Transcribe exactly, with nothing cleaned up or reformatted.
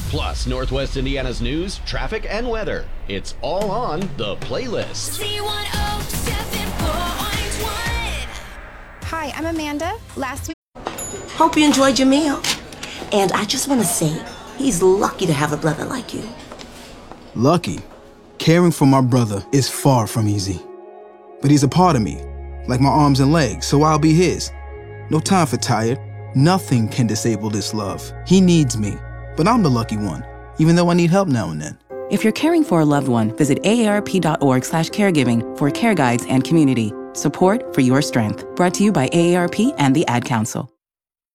Plus, Northwest Indiana's news, traffic, and weather. It's all on The Playlist. Z one oh seven point one. Hi, I'm Amanda. Last week. Hope you enjoyed your meal. And I just want to say, he's lucky to have a brother like you. Lucky? Caring for my brother is far from easy. But he's a part of me, like my arms and legs, so I'll be his. No time for tired. Nothing can disable this love. He needs me, but I'm the lucky one, even though I need help now and then. If you're caring for a loved one, visit A A R P dot org slash caregiving for care guides and community. Support for your strength. Brought to you by A A R P and the Ad Council.